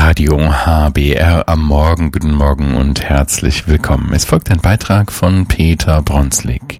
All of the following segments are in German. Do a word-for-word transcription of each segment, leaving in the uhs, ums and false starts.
Radio H B R am Morgen. Guten Morgen und herzlich willkommen. Es folgt ein Beitrag von Peter Bronslik.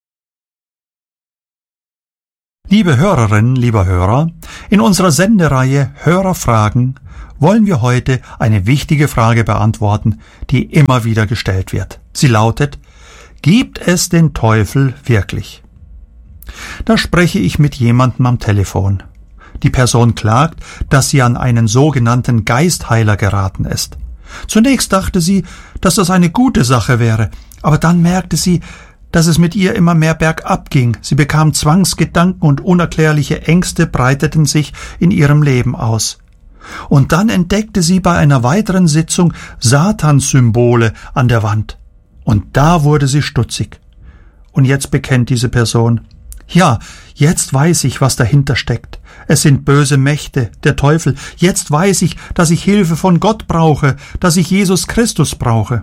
Liebe Hörerinnen, lieber Hörer, in unserer Sendereihe Hörerfragen wollen wir heute eine wichtige Frage beantworten, die immer wieder gestellt wird. Sie lautet: Gibt es den Teufel wirklich? Da spreche ich mit jemandem am Telefon. Die Person klagt, dass sie an einen sogenannten Geistheiler geraten ist. Zunächst dachte sie, dass das eine gute Sache wäre, aber dann merkte sie, dass es mit ihr immer mehr bergab ging. Sie bekam Zwangsgedanken und unerklärliche Ängste breiteten sich in ihrem Leben aus. Und dann entdeckte sie bei einer weiteren Sitzung Satanssymbole an der Wand. Und da wurde sie stutzig. Und jetzt bekennt diese Person: Ja, jetzt weiß ich, was dahinter steckt. Es sind böse Mächte, der Teufel. Jetzt weiß ich, dass ich Hilfe von Gott brauche, dass ich Jesus Christus brauche.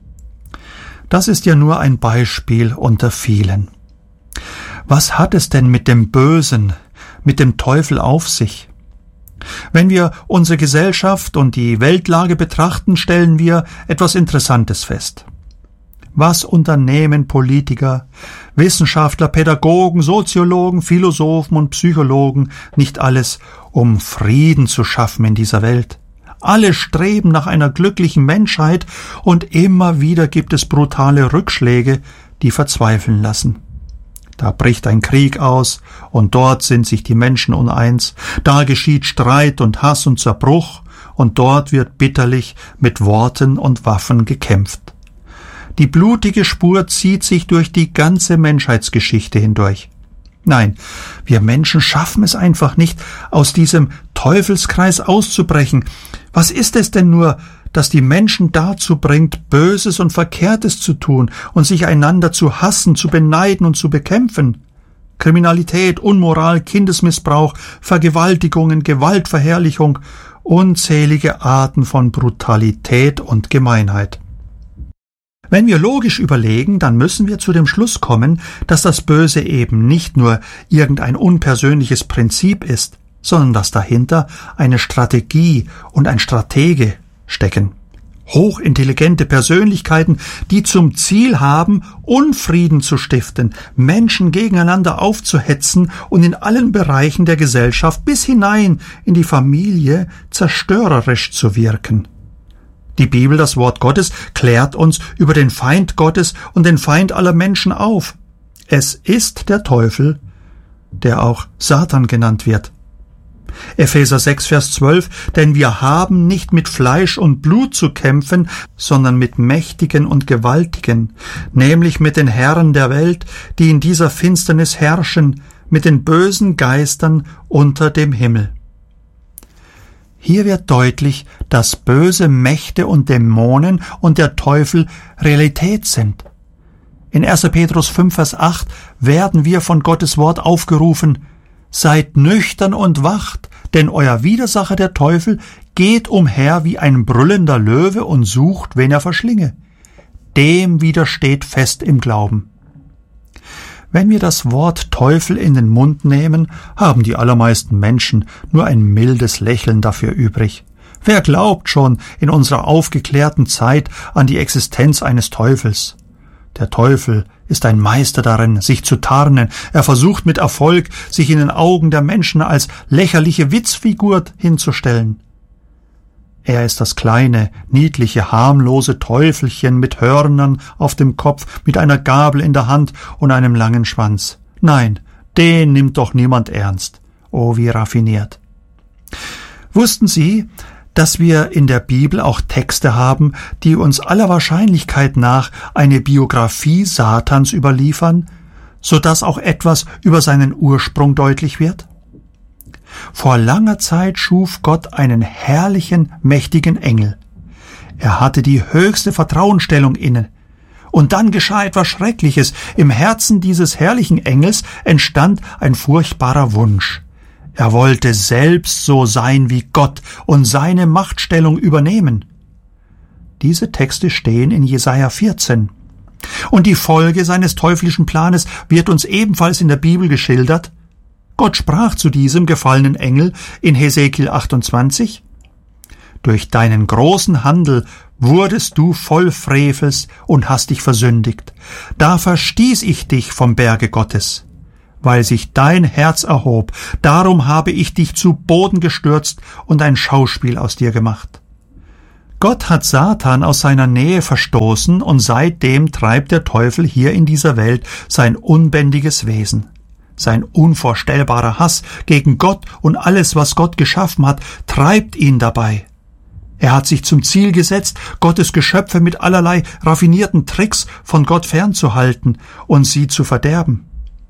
Das ist ja nur ein Beispiel unter vielen. Was hat es denn mit dem Bösen, mit dem Teufel auf sich? Wenn wir unsere Gesellschaft und die Weltlage betrachten, stellen wir etwas Interessantes fest. Was unternehmen Politiker, Wissenschaftler, Pädagogen, Soziologen, Philosophen und Psychologen nicht alles, um Frieden zu schaffen in dieser Welt? Alle streben nach einer glücklichen Menschheit und immer wieder gibt es brutale Rückschläge, die verzweifeln lassen. Da bricht ein Krieg aus und dort sind sich die Menschen uneins. Da geschieht Streit und Hass und Zerbruch und dort wird bitterlich mit Worten und Waffen gekämpft. Die blutige Spur zieht sich durch die ganze Menschheitsgeschichte hindurch. Nein, wir Menschen schaffen es einfach nicht, aus diesem Teufelskreis auszubrechen. Was ist es denn nur, das die Menschen dazu bringt, Böses und Verkehrtes zu tun und sich einander zu hassen, zu beneiden und zu bekämpfen? Kriminalität, Unmoral, Kindesmissbrauch, Vergewaltigungen, Gewaltverherrlichung, unzählige Arten von Brutalität und Gemeinheit. Wenn wir logisch überlegen, dann müssen wir zu dem Schluss kommen, dass das Böse eben nicht nur irgendein unpersönliches Prinzip ist, sondern dass dahinter eine Strategie und ein Stratege stecken. Hochintelligente Persönlichkeiten, die zum Ziel haben, Unfrieden zu stiften, Menschen gegeneinander aufzuhetzen und in allen Bereichen der Gesellschaft bis hinein in die Familie zerstörerisch zu wirken. Die Bibel, das Wort Gottes, klärt uns über den Feind Gottes und den Feind aller Menschen auf. Es ist der Teufel, der auch Satan genannt wird. Epheser sechs, Vers zwölf, denn wir haben nicht mit Fleisch und Blut zu kämpfen, sondern mit Mächtigen und Gewaltigen, nämlich mit den Herren der Welt, die in dieser Finsternis herrschen, mit den bösen Geistern unter dem Himmel. Hier wird deutlich, dass böse Mächte und Dämonen und der Teufel Realität sind. In erster Petrus fünf, Vers acht werden wir von Gottes Wort aufgerufen: Seid nüchtern und wacht, denn euer Widersacher der Teufel geht umher wie ein brüllender Löwe und sucht, wen er verschlinge. Dem widersteht fest im Glauben. Wenn wir das Wort Teufel in den Mund nehmen, haben die allermeisten Menschen nur ein mildes Lächeln dafür übrig. Wer glaubt schon in unserer aufgeklärten Zeit an die Existenz eines Teufels? Der Teufel ist ein Meister darin, sich zu tarnen. Er versucht mit Erfolg, sich in den Augen der Menschen als lächerliche Witzfigur hinzustellen. Er ist das kleine, niedliche, harmlose Teufelchen mit Hörnern auf dem Kopf, mit einer Gabel in der Hand und einem langen Schwanz. Nein, den nimmt doch niemand ernst. Oh, wie raffiniert. Wussten Sie, dass wir in der Bibel auch Texte haben, die uns aller Wahrscheinlichkeit nach eine Biografie Satans überliefern, so dass auch etwas über seinen Ursprung deutlich wird? Vor langer Zeit schuf Gott einen herrlichen, mächtigen Engel. Er hatte die höchste Vertrauensstellung inne. Und dann geschah etwas Schreckliches. Im Herzen dieses herrlichen Engels entstand ein furchtbarer Wunsch. Er wollte selbst so sein wie Gott und seine Machtstellung übernehmen. Diese Texte stehen in Jesaja vierzehn. Und die Folge seines teuflischen Planes wird uns ebenfalls in der Bibel geschildert. Gott sprach zu diesem gefallenen Engel in Hesekiel achtundzwanzig: Durch deinen großen Handel wurdest du voll Frevels und hast dich versündigt. Da verstieß ich dich vom Berge Gottes. Weil sich dein Herz erhob, darum habe ich dich zu Boden gestürzt und ein Schauspiel aus dir gemacht. Gott hat Satan aus seiner Nähe verstoßen, und seitdem treibt der Teufel hier in dieser Welt sein unbändiges Wesen. Sein unvorstellbarer Hass gegen Gott und alles, was Gott geschaffen hat, treibt ihn dabei. Er hat sich zum Ziel gesetzt, Gottes Geschöpfe mit allerlei raffinierten Tricks von Gott fernzuhalten und sie zu verderben.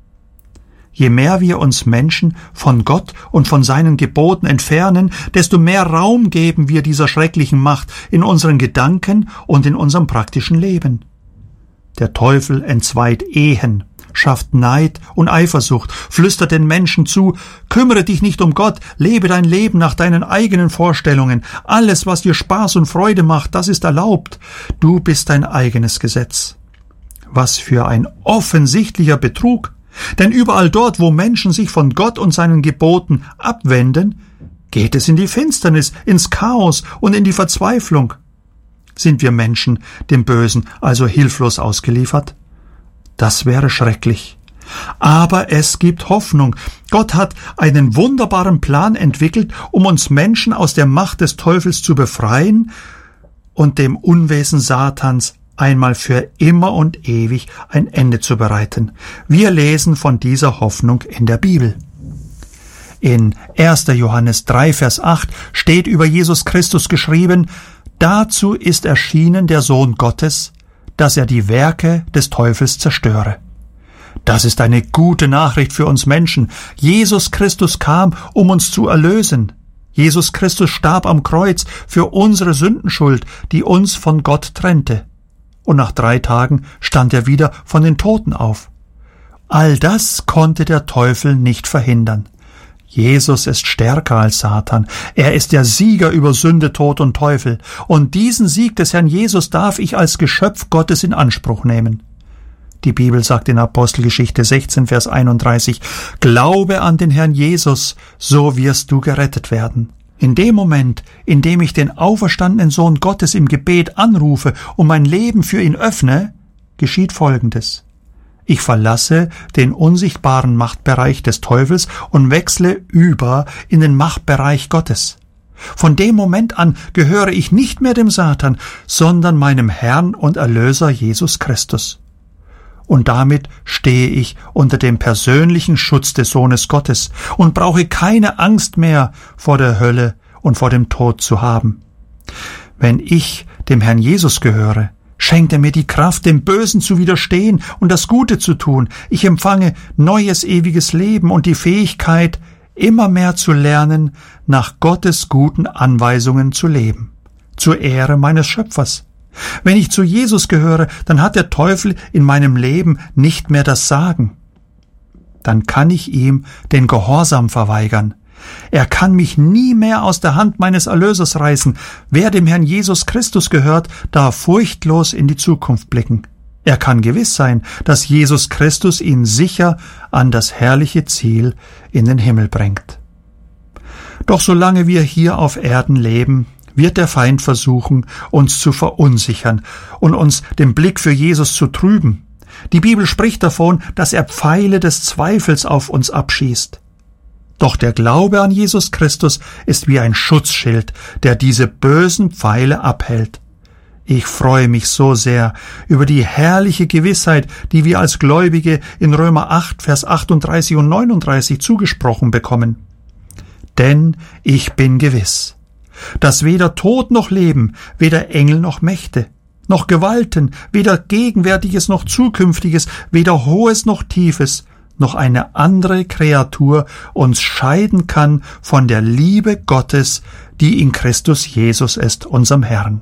Je mehr wir uns Menschen von Gott und von seinen Geboten entfernen, desto mehr Raum geben wir dieser schrecklichen Macht in unseren Gedanken und in unserem praktischen Leben. Der Teufel entzweit Ehen, schafft Neid und Eifersucht, flüstert den Menschen zu: Kümmere dich nicht um Gott, lebe dein Leben nach deinen eigenen Vorstellungen. Alles, was dir Spaß und Freude macht, das ist erlaubt. Du bist dein eigenes Gesetz. Was für ein offensichtlicher Betrug! Denn überall dort, wo Menschen sich von Gott und seinen Geboten abwenden, geht es in die Finsternis, ins Chaos und in die Verzweiflung. Sind wir Menschen dem Bösen also hilflos ausgeliefert? Das wäre schrecklich. Aber es gibt Hoffnung. Gott hat einen wunderbaren Plan entwickelt, um uns Menschen aus der Macht des Teufels zu befreien und dem Unwesen Satans einmal für immer und ewig ein Ende zu bereiten. Wir lesen von dieser Hoffnung in der Bibel. In erster Johannes drei, Vers acht steht über Jesus Christus geschrieben: Dazu ist erschienen der Sohn Gottes, dass er die Werke des Teufels zerstöre. Das ist eine gute Nachricht für uns Menschen. Jesus Christus kam, um uns zu erlösen. Jesus Christus starb am Kreuz für unsere Sündenschuld, die uns von Gott trennte. Und nach drei Tagen stand er wieder von den Toten auf. All das konnte der Teufel nicht verhindern. Jesus ist stärker als Satan. Er ist der Sieger über Sünde, Tod und Teufel. Und diesen Sieg des Herrn Jesus darf ich als Geschöpf Gottes in Anspruch nehmen. Die Bibel sagt in Apostelgeschichte sechzehn, Vers einunddreißig, Glaube an den Herrn Jesus, so wirst du gerettet werden. In dem Moment, in dem ich den auferstandenen Sohn Gottes im Gebet anrufe und mein Leben für ihn öffne, geschieht Folgendes. Ich verlasse den unsichtbaren Machtbereich des Teufels und wechsle über in den Machtbereich Gottes. Von dem Moment an gehöre ich nicht mehr dem Satan, sondern meinem Herrn und Erlöser Jesus Christus. Und damit stehe ich unter dem persönlichen Schutz des Sohnes Gottes und brauche keine Angst mehr vor der Hölle und vor dem Tod zu haben. Wenn ich dem Herrn Jesus gehöre, schenkt er mir die Kraft, dem Bösen zu widerstehen und das Gute zu tun. Ich empfange neues, ewiges Leben und die Fähigkeit, immer mehr zu lernen, nach Gottes guten Anweisungen zu leben, zur Ehre meines Schöpfers. Wenn ich zu Jesus gehöre, dann hat der Teufel in meinem Leben nicht mehr das Sagen. Dann kann ich ihm den Gehorsam verweigern. Er kann mich nie mehr aus der Hand meines Erlösers reißen. Wer dem Herrn Jesus Christus gehört, darf furchtlos in die Zukunft blicken. Er kann gewiss sein, dass Jesus Christus ihn sicher an das herrliche Ziel in den Himmel bringt. Doch solange wir hier auf Erden leben, wird der Feind versuchen, uns zu verunsichern und uns den Blick für Jesus zu trüben. Die Bibel spricht davon, dass er Pfeile des Zweifels auf uns abschießt. Doch der Glaube an Jesus Christus ist wie ein Schutzschild, der diese bösen Pfeile abhält. Ich freue mich so sehr über die herrliche Gewissheit, die wir als Gläubige in Römer acht, Vers achtunddreißig und neununddreißig zugesprochen bekommen. Denn ich bin gewiss, dass weder Tod noch Leben, weder Engel noch Mächte, noch Gewalten, weder Gegenwärtiges noch Zukünftiges, weder Hohes noch Tiefes, noch eine andere Kreatur uns scheiden kann von der Liebe Gottes, die in Christus Jesus ist, unserem Herrn.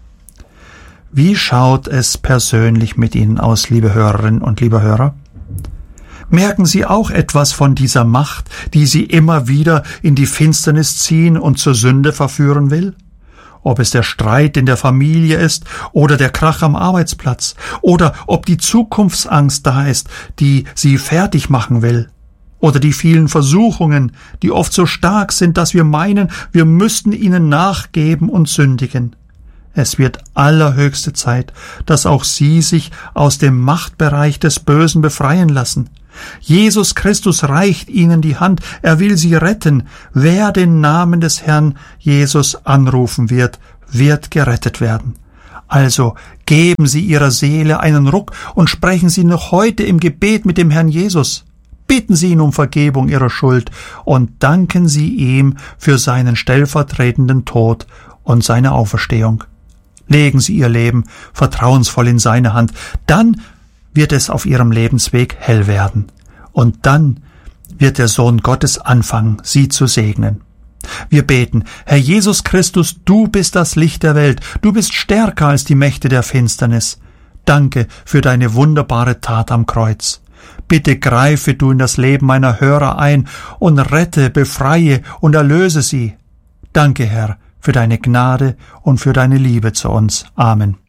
Wie schaut es persönlich mit Ihnen aus, liebe Hörerinnen und liebe Hörer? Merken Sie auch etwas von dieser Macht, die Sie immer wieder in die Finsternis ziehen und zur Sünde verführen will? Ob es der Streit in der Familie ist oder der Krach am Arbeitsplatz oder ob die Zukunftsangst da ist, die Sie fertig machen will Oder die vielen Versuchungen, die oft so stark sind, dass wir meinen, wir müssten ihnen nachgeben und sündigen. Es wird allerhöchste Zeit, dass auch Sie sich aus dem Machtbereich des Bösen befreien lassen. Jesus Christus reicht Ihnen die Hand, er will Sie retten. Wer den Namen des Herrn Jesus anrufen wird, wird gerettet werden. Also geben Sie Ihrer Seele einen Ruck und sprechen Sie noch heute im Gebet mit dem Herrn Jesus. Bitten Sie ihn um Vergebung Ihrer Schuld und danken Sie ihm für seinen stellvertretenden Tod und seine Auferstehung. Legen Sie Ihr Leben vertrauensvoll in seine Hand, dann wird es auf Ihrem Lebensweg hell werden. Und dann wird der Sohn Gottes anfangen, Sie zu segnen. Wir beten, Herr Jesus Christus, du bist das Licht der Welt, du bist stärker als die Mächte der Finsternis. Danke für deine wunderbare Tat am Kreuz. Bitte greife du in das Leben meiner Hörer ein und rette, befreie und erlöse sie. Danke, Herr, für deine Gnade und für deine Liebe zu uns. Amen.